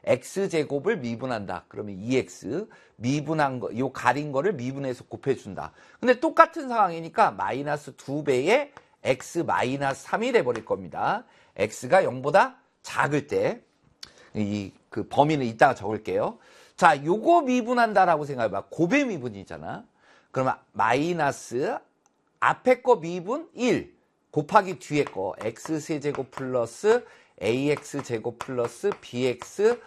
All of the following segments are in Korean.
x제곱을 미분한다. 그러면 2x 미분한 거, 요 가린 거를 미분해서 곱해준다. 근데 똑같은 상황이니까 마이너스 2배의 x 마이너스 3이 돼버릴 겁니다. x가 0보다 작을 때, 그 범위는 이따가 적을게요. 자, 요거 미분한다라고 생각해봐. 곱의 미분이잖아. 그러면 마이너스 앞에 거 미분 1 곱하기 뒤에 거 x세제곱 플러스 ax제곱 플러스 bx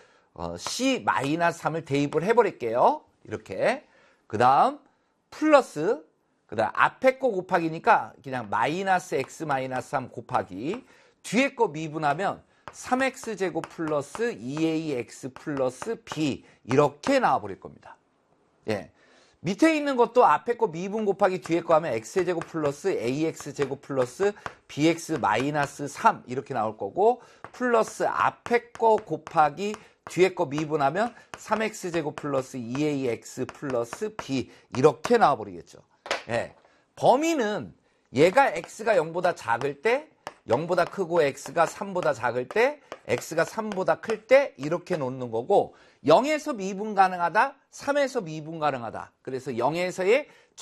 c 마이너스 3을 대입을 해버릴게요. 이렇게. 그 다음 플러스 그 다음 앞에 거 곱하기니까 그냥 마이너스 x 마이너스 3 곱하기 뒤에 거 미분하면 3x제곱 플러스 2ax 플러스 b 이렇게 나와버릴 겁니다. 예. 밑에 있는 것도 앞에 거 미분 곱하기 뒤에 거 하면 x제곱 플러스 ax제곱 플러스 bx 마이너스 3 이렇게 나올 거고 플러스 앞에 거 곱하기 뒤에 거 미분하면 3x제곱 플러스 2ax 플러스 b 이렇게 나와버리겠죠. 예. 범위는 얘가 x가 0보다 작을 때 0보다 크고 x가 3보다 작을 때 x가 3보다 클 때 이렇게 놓는 거고 0에서 미분 가능하다 3에서 미분 가능하다. 그래서 0에서의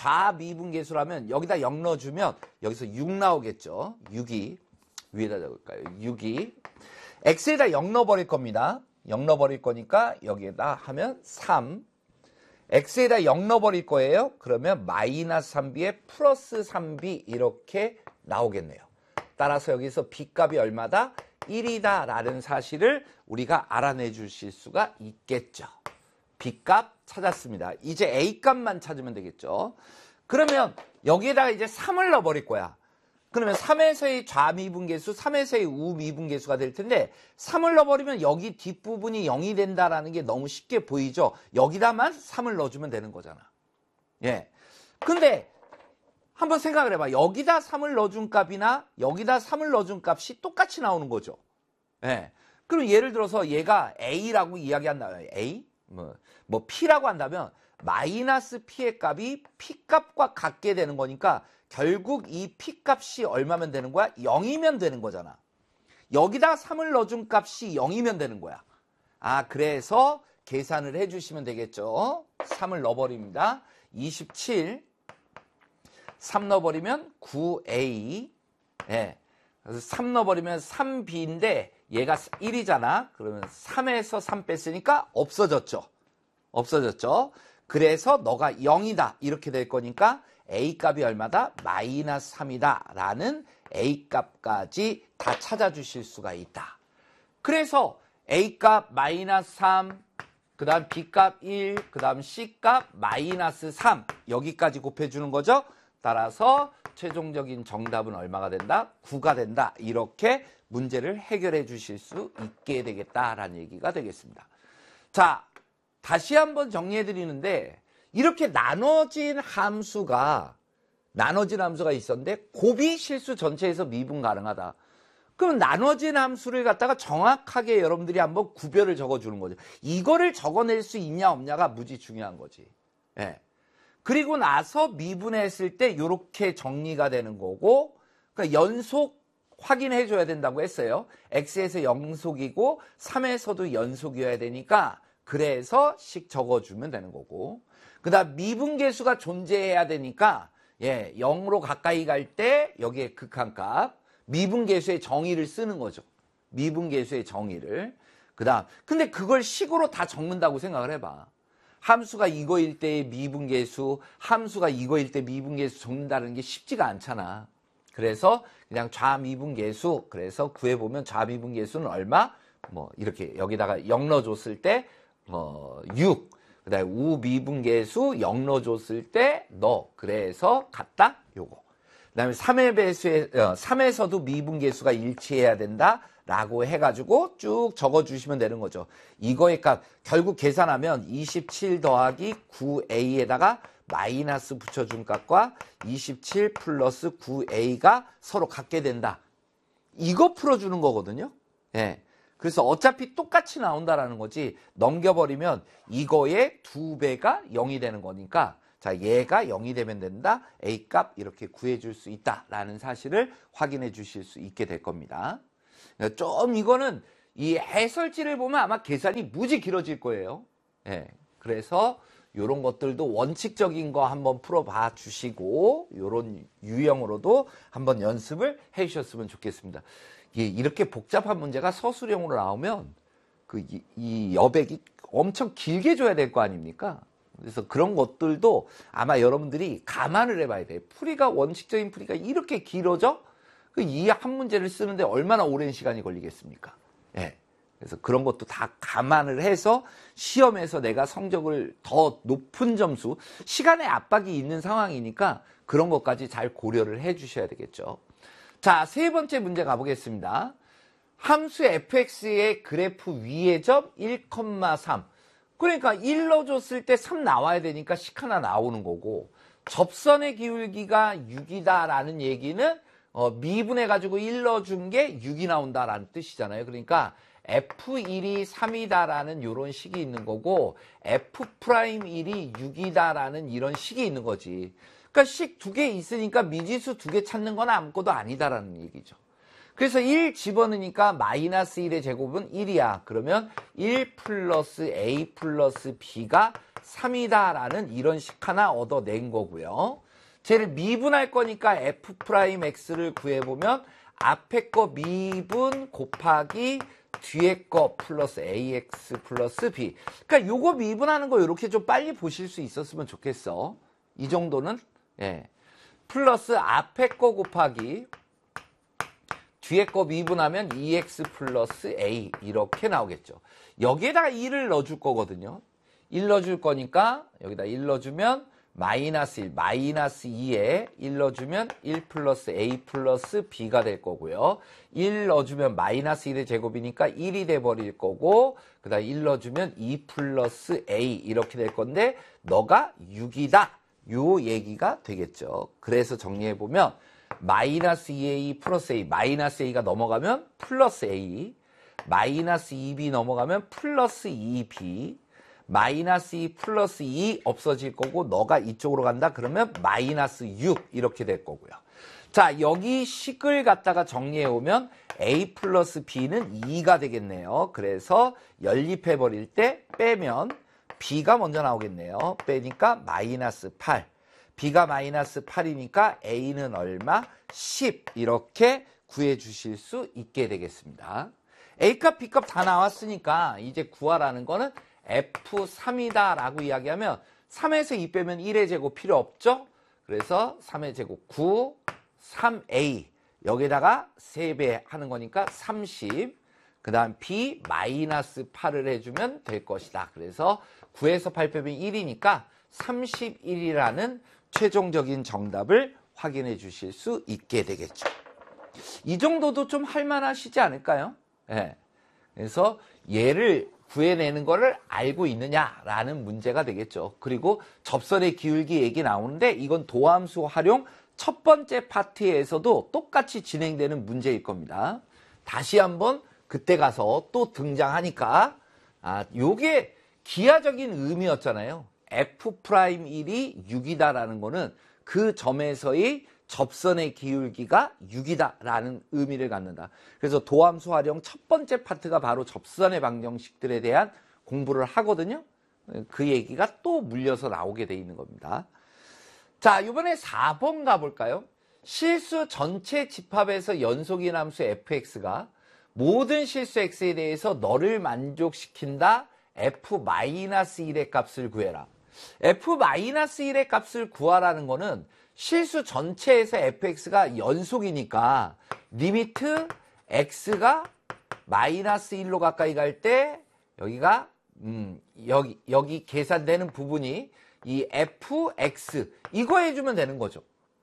좌미분계수라면 여기다 0 넣어주면 여기서 6 나오겠죠. 6이 위에다 적을까요? 6이 x에다 0 넣어버릴 겁니다. 0 넣어버릴 거니까 여기에다 하면 3 x에다 0 넣어버릴 거예요. 그러면 마이너스 3b에 플러스 3b 이렇게 나오겠네요. 따라서 여기서 b값이 얼마다? 1이다 라는 사실을 우리가 알아내 주실 수가 있겠죠. b값 찾았습니다. 이제 a값만 찾으면 되겠죠. 그러면 여기에다가 이제 3을 넣어버릴 거야. 그러면 3에서의 좌미분계수, 3에서의 우미분계수가 될 텐데 3을 넣어버리면 여기 뒷부분이 0이 된다라는 게 너무 쉽게 보이죠. 여기다만 3을 넣어주면 되는 거잖아. 예. 근데 한번 생각을 해봐. 여기다 3을 넣어준 값이나 여기다 3을 넣어준 값이 똑같이 나오는 거죠. 예. 그럼 예를 들어서 얘가 A라고 이야기한다면 A? 뭐 P라고 한다면 마이너스 P의 값이 P값과 같게 되는 거니까 결국 이 P값이 얼마면 되는 거야? 0이면 되는 거잖아. 여기다 3을 넣어준 값이 0이면 되는 거야. 아, 그래서 계산을 해주시면 되겠죠. 3을 넣어버립니다. 27 3 넣어버리면 9a 예. 그래서 3 넣어버리면 3b인데 얘가 1이잖아. 그러면 3에서 3 뺐으니까 없어졌죠. 없어졌죠. 그래서 너가 0이다 이렇게 될 거니까 a값이 얼마다? 마이너스 3이다 라는 a값까지 다 찾아주실 수가 있다. 그래서 a값 마이너스 3 그 다음 b값 1 그 다음 c값 마이너스 3 여기까지 곱해주는 거죠. 따라서 최종적인 정답은 얼마가 된다? 9가 된다. 이렇게 문제를 해결해 주실 수 있게 되겠다라는 얘기가 되겠습니다. 자, 다시 한번 정리해 드리는데 이렇게 나눠진 함수가 있었는데 곱이 실수 전체에서 미분 가능하다. 그럼 나눠진 함수를 갖다가 정확하게 여러분들이 한번 구별을 적어주는 거죠. 이거를 적어낼 수 있냐 없냐가 무지 중요한 거지. 예. 그리고 나서 미분했을 때 이렇게 정리가 되는 거고 그러니까 연속 확인해 줘야 된다고 했어요. x에서 연속이고 3에서도 연속이어야 되니까 그래서 식 적어주면 되는 거고 그 다음 미분계수가 존재해야 되니까 0으로 가까이 갈 때 여기에 극한값 미분계수의 정의를 쓰는 거죠. 미분계수의 정의를 그 다음 근데 그걸 식으로 다 적는다고 생각을 해봐. 함수가 이거일 때 미분계수, 함수가 이거일 때 미분계수 적는다는 게 쉽지가 않잖아. 그래서 그냥 좌미분계수, 그래서 구해보면 좌미분계수는 얼마? 뭐 이렇게 여기다가 0 넣어줬을 때 6, 그 다음에 우미분계수 0 넣어줬을 때 너, 그래서 같다? 요거. 그 다음에 3에서도 미분계수가 일치해야 된다? 라고 해가지고 쭉 적어주시면 되는 거죠. 이거의 값 결국 계산하면 27 더하기 9a에다가 마이너스 붙여준 값과 27 플러스 9a가 서로 같게 된다. 이거 풀어주는 거거든요. 예. 그래서 어차피 똑같이 나온다라는 거지 넘겨버리면 이거의 2배가 0이 되는 거니까 자 얘가 0이 되면 된다. a값 이렇게 구해줄 수 있다라는 사실을 확인해 주실 수 있게 될 겁니다. 좀 이거는 이 해설지를 보면 아마 계산이 무지 길어질 거예요. 예. 그래서 요런 것들도 원칙적인 거 한번 풀어봐 주시고 요런 유형으로도 한번 연습을 해 주셨으면 좋겠습니다. 이렇게 복잡한 문제가 서술형으로 나오면 이 여백이 엄청 길게 줘야 될 거 아닙니까? 그래서 그런 것들도 아마 여러분들이 감안을 해봐야 돼요. 풀이가 원칙적인 풀이가 이렇게 길어져? 이 한 문제를 쓰는데 얼마나 오랜 시간이 걸리겠습니까? 예. 그래서 그런 것도 다 감안을 해서 시험에서 내가 성적을 더 높은 점수, 시간의 압박이 있는 상황이니까 그런 것까지 잘 고려를 해 주셔야 되겠죠. 자, 세 번째 문제 가보겠습니다. 함수 fx의 그래프 위의 점 1,3. 그러니까 1 넣어줬을 때 3 나와야 되니까 식 하나 나오는 거고, 접선의 기울기가 6이다라는 얘기는 미분해가지고 1 넣어준 게 6이 나온다라는 뜻이잖아요. 그러니까 F1이 3이다라는 이런 식이 있는 거고 F'1이 6이다라는 이런 식이 있는 거지. 그러니까 식 두 개 있으니까 미지수 두 개 찾는 건 아무것도 아니다라는 얘기죠. 그래서 1 집어넣으니까 마이너스 1의 제곱은 1이야. 그러면 1 플러스 A 플러스 B가 3이다라는 이런 식 하나 얻어낸 거고요. 쟤를 미분할 거니까 F'X를 구해보면 앞에 거 미분 곱하기 뒤에 거 플러스 AX 플러스 B. 그러니까 요거 미분하는 거 이렇게 좀 빨리 보실 수 있었으면 좋겠어. 이 정도는. 예. 플러스 앞에 거 곱하기 뒤에 거 미분하면 2X 플러스 A 이렇게 나오겠죠. 여기에다가 1을 넣어줄 거거든요. 1 넣어줄 거니까 여기다 1 넣어주면 마이너스 1, 마이너스 2에 1 넣어주면 1 플러스 A 플러스 B가 될 거고요. 1 넣어주면 마이너스 1의 제곱이니까 1이 돼버릴 거고, 그 다음 1 넣어주면 2 플러스 A 이렇게 될 건데 너가 6이다. 요 얘기가 되겠죠. 그래서 정리해보면 마이너스 2A 플러스 A, 마이너스 A가 넘어가면 플러스 A, 마이너스 2B 넘어가면 플러스 2B, 마이너스 2 플러스 2 없어질 거고 너가 이쪽으로 간다 그러면 마이너스 6 이렇게 될 거고요. 자, 여기 식을 갖다가 정리해 오면 A 플러스 B는 2가 되겠네요. 그래서 연립해 버릴 때 빼면 B가 먼저 나오겠네요. 빼니까 마이너스 8. B가 마이너스 8이니까 A는 얼마? 10 이렇게 구해 주실 수 있게 되겠습니다. A값, B값 다 나왔으니까 이제 구하라는 거는 F3이다 라고 이야기하면 3에서 2 빼면 1의 제곱 필요 없죠? 그래서 3의 제곱 9, 3A 여기다가 3배 하는 거니까 30, 그 다음 B 마이너스 8을 해주면 될 것이다. 그래서 9에서 8 빼면 1이니까 31이라는 최종적인 정답을 확인해 주실 수 있게 되겠죠. 이 정도도 좀 할만하시지 않을까요? 네. 그래서 얘를 구해내는 거를 알고 있느냐라는 문제가 되겠죠. 그리고 접선의 기울기 얘기 나오는데 이건 도함수 활용 첫 번째 파트에서도 똑같이 진행되는 문제일 겁니다. 다시 한번 그때 가서 또 등장하니까 요게 기하적인 의미였잖아요. F'1이 6이다라는 거는 그 점에서의 접선의 기울기가 6이다라는 의미를 갖는다. 그래서 도함수 활용 첫 번째 파트가 바로 접선의 방정식들에 대한 공부를 하거든요. 그 얘기가 또 물려서 나오게 돼 있는 겁니다. 자, 이번에 4번 가볼까요? 실수 전체 집합에서 연속인 함수 fx가 모든 실수 x에 대해서 너를 만족시킨다. f-1의 값을 구해라. f-1의 값을 구하라는 거는 실수 전체에서 fx가 연속이니까 리미트 x가 마이너스 1로 가까이 갈 때 여기가 여기 계산되는 부분이 이 fx 이거 해주면 되는 거죠.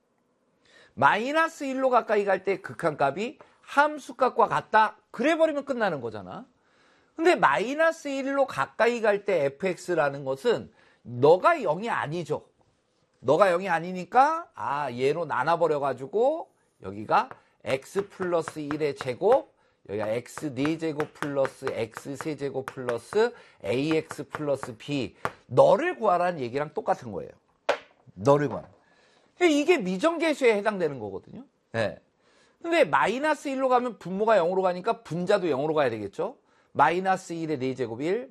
마이너스 1로 가까이 갈 때 극한값이 함수값과 같다. 그래버리면 끝나는 거잖아. 근데 마이너스 1로 가까이 갈 때 fx라는 것은 너가 0이 아니죠. 너가 0이 아니니까 얘로 나눠버려가지고 여기가 x 플러스 1의 제곱, 여기가 x 4제곱 플러스 x 3제곱 플러스 ax 플러스 b 너를 구하라는 얘기랑 똑같은 거예요. 너를 구하라. 이게 미정계수에 해당되는 거거든요. 네. 근데 마이너스 1로 가면 분모가 0으로 가니까 분자도 0으로 가야 되겠죠. 마이너스 1의 4제곱 1,